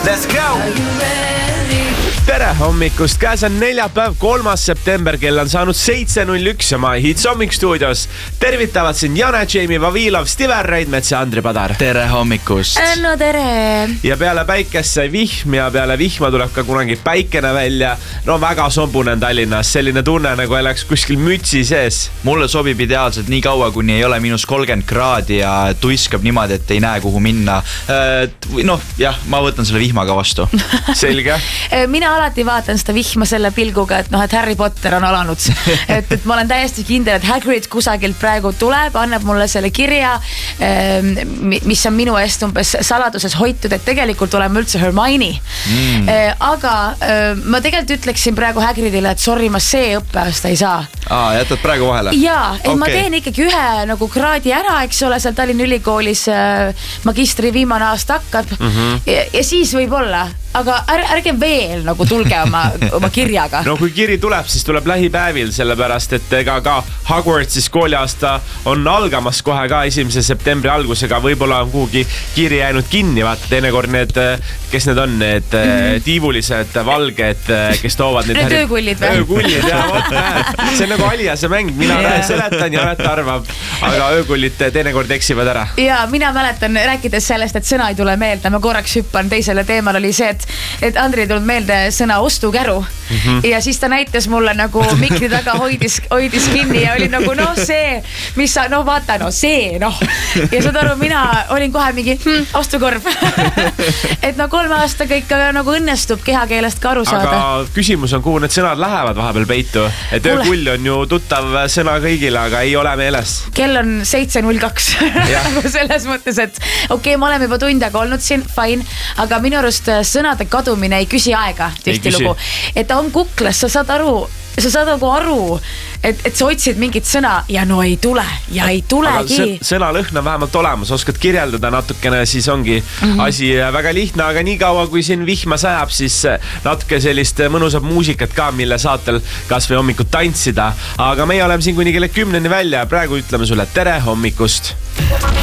Let's go! Tere hommikust, käes on neljapäev, 3. september, kell on saanud 7.01 ja My Hits hommikstuudios tervitavad siin Jane, Jamie Vavilov, Stiver Reidmets ja Andri Padar. Tere hommikust. No tere. Ja peale päikest sai vihm ja peale vihma tuleb ka kunagi päikene välja. No väga sombune on Tallinnas, selline tunne nagu oleks kuskil mütsi sees. Mulle sobib ideaalselt nii kaua, kuni ei ole -30 kraadi ja tuiskab niimoodi, et ei näe kuhu minna. Noh, jah, ma võtan selle vihmaga vastu. Selge. Mina alati vaatan seda vihma selle pilguga, et Harry Potter on alanud. Et ma olen täiesti kindel, et Hagrid kusagilt praegu tuleb, annab mulle selle kirja, mis on minu eest umbes saladuses hoitud, et tegelikult oleme üldse Hermione. Aga ma tegelikult ütleksin praegu Hagridile, et sorry, ma see õppeaasta ei saa. Jätad praegu vahele? Jaa, et ma teen ikkagi ühe nagu kraadi ära, eks ole, seal Tallinna Ülikoolis magistri viimane aasta hakkab ja siis võib-olla, aga ärge veel nagu tulge oma kirjaga. No kui kiri tuleb, siis tuleb lähipäevil, sellepärast, et ega ka Hogwartsis kooliaasta on algamas kohe ka 1. septembri algusega, võib-olla on kuhugi kiri jäänud kinni, vaata teinekord need, kes need on, need tiivulised valged, kes toovad need öökullid või? Öökullid, see on nagu Aliase mäng, mina seletan ja Anett arvab, aga öökullid teinekord eksivad ära. Ja mina mäletan, rääkides sellest, et sõna ei tule meelde, ma korraks hüppan teisele teemal, oli see, et Andri tulnud meelde sõna ostukäru ja siis ta näitas mulle nagu mikri taga hoidis kinni ja oli nagu see, mis sa, vaata, see, ja saad aru, mina olin kohe mingi ostukorv. Et 3 aastaga ikka nagu õnnestub kehakeelest ka aru saada. Aga küsimus on, kuhu need sõnad lähevad vahepeal peitu, et öökull on ju tuttav sõna kõigile, aga ei ole meeles. Kell on 7.02 selles mõttes, et okei, ma oleme juba tund aega olnud siin, fine, aga minu arust sõnade kadumine ei küsi aega tihtilugu. Et ta on kuklas, sa saad aru, et sa otsid mingit sõna ja ei tule ja ei tulegi. Aga sõna lõhn on vähemalt olemas, oskad kirjeldada natukene, siis ongi asi väga lihtne, aga nii kaua kui siin vihma sajab, siis natuke sellist mõnusat muusikat ka, mille saatel kas või hommikut tantsida. Aga meie oleme siin kuni kella 10 välja ja praegu ütleme sulle tere hommikust.